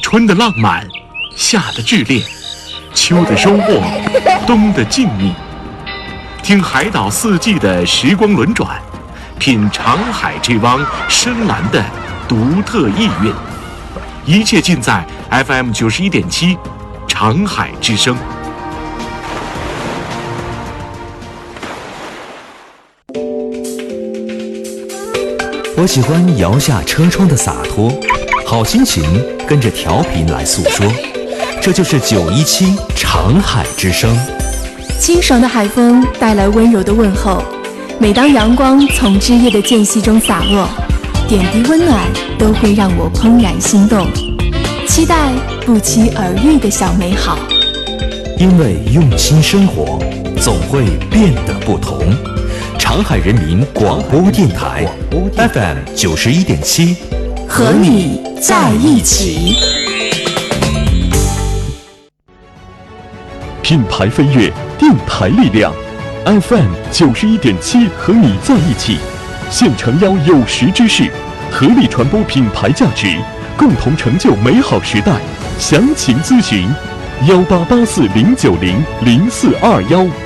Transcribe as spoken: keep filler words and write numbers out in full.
春的浪漫，夏的炽烈，秋的收获，冬的静谧。听海岛四季的时光轮转，品长海这汪深蓝的独特意蕴。一切尽在 F M 九十一点七长海之声。 我喜欢摇下车窗的洒脱，好心情跟着调频来诉说。这就是九一七长海之声。 清爽的海风带来温柔的问候，每当阳光从枝叶的间隙中洒落，点滴温暖都会让我怦然心动，期待不期而遇的小美好。 因为用心生活，总会变得不同。长海人民广播电台 F M 九十一点七， 和你在一起。 品牌飞跃，电台力量 ，F M 九十一点七，和你在一起。现诚邀有识之士，合力传播品牌价值，共同成就美好时代。详情咨询：幺八八四零九零零四二幺。